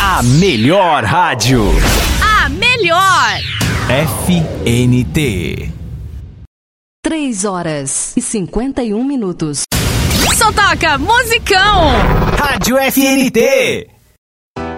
A melhor rádio. A melhor. FNT. 3h51. Só toca musicão. Rádio FNT.